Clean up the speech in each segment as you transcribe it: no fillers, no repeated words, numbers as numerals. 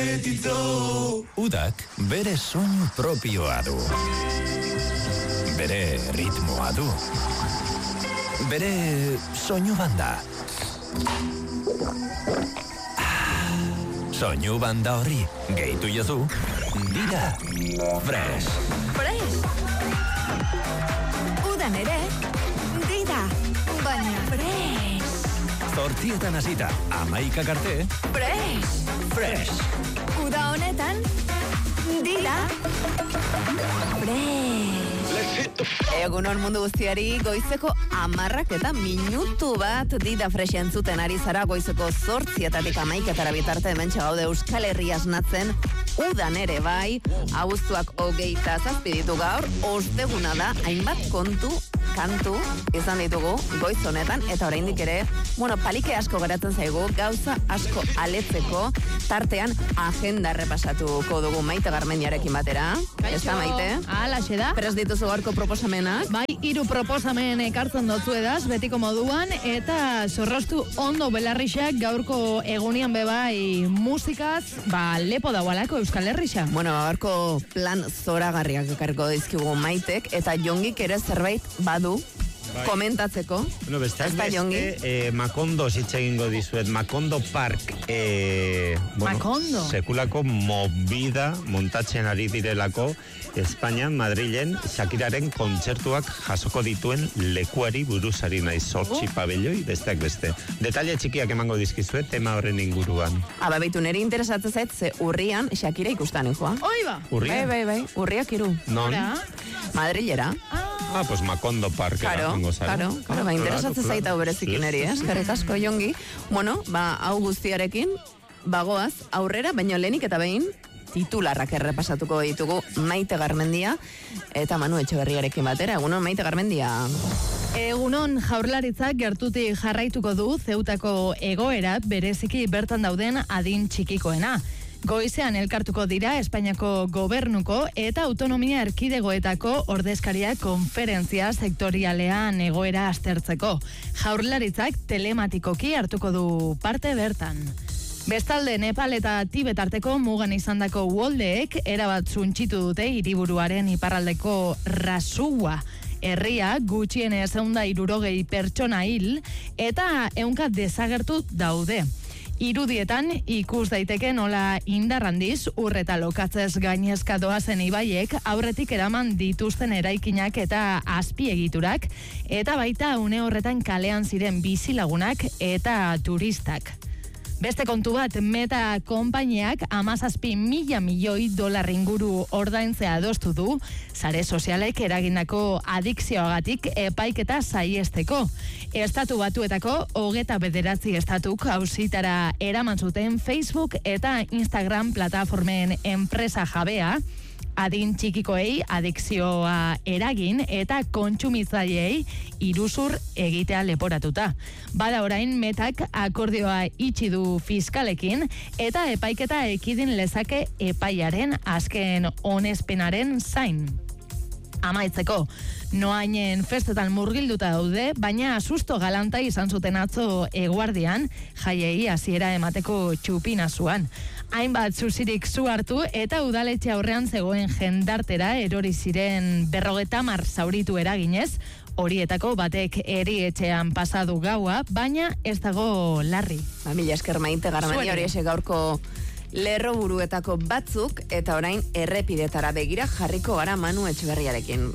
Udak bere soinu propioa du. Bere ritmoa du. Bere soinu banda. Soinu banda horri gehitu jozu Dida Fresh. Fresh. Udan ere Dida, baina fresh. Zortzietan hasita 11 arte. Fresh. Fresh. Uda honetan Dida Fresh. Egunon mundu guztiari, goizeko 10:00 bat Dida Fresh entzuten ari zara. Goizeko 8:00 11:00 bitarte hementxe gaude Euskal Herria esnatzen. Udan ere bai, abuztuak 27 ditu gaur, osteguna da, hainbat kantu izan ditugu goiz honetan, eta oraindik ere, palike asko geratzen zaigu, gauza asko aletzeko, tartean agenda repasatuko dugu Maite Garmendiarekin batera. Ez da, Maite? Alaxe da. Prest dituzu gaurko proposamenak? Bai, 3 proposamen ekartzen dotzu edaz, betiko moduan, eta zorrostu ondo belarrixak gaurko egunian bebai musikaz, lepo daualako Euskal Herrixa. Gaurko plan zoragarriak ekarriko dizkigu Maitek, eta Jongik ere zerbait badu komentatzeko. Besteak beste, Makondo hitz egingo dizuet, Makondo Park. Makondo? Sekulako movida montatzen ari direlako Espainian, Madrilen, Shakiraren kontzertuak jasoko dituen lekuari buruzari naiz, 8 pabelloi, besteak beste. Detaile txikiak emango dizkizuet tema horren inguruan. Baitu, niri interesatzen zait, ze urrian Shakira ikustan joa. Oi ba! Urrian? Bai, urriak 3. Non? Madrilera. Pues Makondo Park. Claro, interesatzen zait hau berezikin eri, eskerrik asko Jongi. Hau guztiarekin, bagoaz, aurrera, baino lehenik eta behin, titularrak errepasatuko ditugu Maite Garmendia eta Manu Etxeberriarekin batera. Egunon, Maite Garmendia. Egunon, Jaurlaritzak gertutik jarraituko du Zeutako egoera bereziki bertan dauden adin txikikoena. Goizean elkartuko dira Espainiako gobernuko eta autonomia erkidegoetako ordezkaria konferentzia sektorialean egoera aztertzeko. Jaurlaritzak telematikoki hartuko du parte bertan. Bestalde, Nepal eta Tibet arteko mugan izandako uholdeek erabat suntxitu dute hiriburuaren iparraldeko Rasua. Herria gutxienez 160 pertsona hil eta 100 desagertu daude. Irudietan ikus daiteke nola indar handiz urreta lokatzez gainezka doazen ibaiek aurretik eraman dituzten eraikinak eta azpiegiturak, eta baita une horretan kalean ziren bizilagunak eta turistak. Beste kontu bat, Meta konpainiak 17.000 milioi dolar inguru ordaintzea adostu du, sare sozialek eragindako adikzioagatik epaiketa saiesteko. Estatu Batuetako 29 estatuk auzitara eraman zuten Facebook eta Instagram plataformen enpresa jabea, adin txikikoei adikzioa eragin eta kontsumitzaileei iruzur egitea leporatuta. Bada orain Metak akordioa itxi du fiskalekin eta epaiketa ekidin lezake epaiaren azken onespenaren zain. Amaitzeko, noainen festetan murgilduta daude, baina asusto galanta izan zuten atzo eguardian, jaiei hasiera emateko txupinazuan. Hainbat zuzirik zu hartu eta udaletxe aurrean zegoen jendartera erori ziren 50 zauritu eraginez, horietako batek erietxean pasadu gaua, baina ez dago larri. Mila esker Maite Garmendia, hori ese gaurko lerro buruetako batzuk, eta orain errepidetara begira jarriko gara Manu Etxeberriarekin.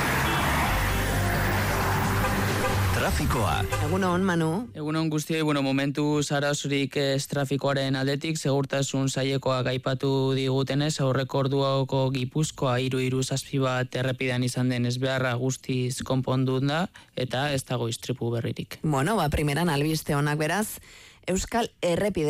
Trafikoa. Egunon, Manu. Egunon guztioi, momentu zarazurik trafikoaren aldetik, segurtasun sailekoak aipatu digutenez, aurreko orduako Gipuzkoa 337 bat errepidean izan den ezbeharra guztiz konpondun da, eta ez dago istripu berririk. Primeran albiste honak beraz, Euskal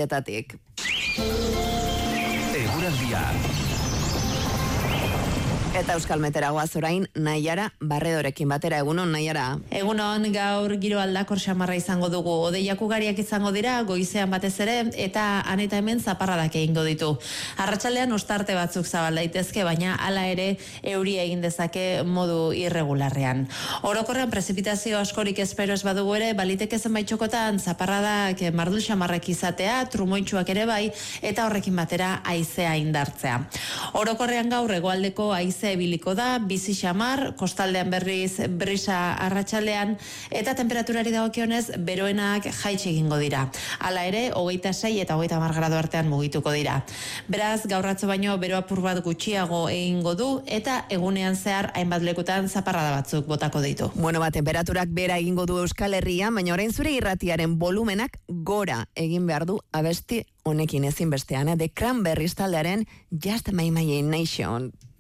Errepidetatik. Eguraldia. Eta Euskal Meteragoaz orain Naiara Barredorekin batera. Egunon, Naiara. Egunon, gaur giro aldakor xamarra izango dugu. Hodeiak ugariak izango dira, goizean batez ere, eta aneta hemen zaparradak egingo ditu. Arratsaldean ostarte batzuk zabal daitezke, baina hala ere euria egin dezake modu irregularrean. Orokorrean prezipitazio askorik espero ez badugu ere, baliteke zenbait txokotan zaparradak mardul xamarrek izatea, trumoitsuak ere bai, eta horrekin batera haizea indartzea. Orokorrean gaur hegoaldeko haize ebiliko da, bizi xamar, kostaldean berriz brisa arratsaldean, eta temperaturari dagokionez beroenak jaitsi egingo dira. Hala ere, 26 eta 30 gradu artean mugituko dira. Beraz, gaur atzo baino bero apur bat gutxiago egingo du, eta egunean zehar hainbat lekutan zaparrada batzuk botako ditu. Bueno, temperaturak bera egingo du Euskal Herrian, baina orain zure irratiaren volumenak gora egin behar du abesti honekin ezinbestean, The Cranberries taldearen Just My Imagination.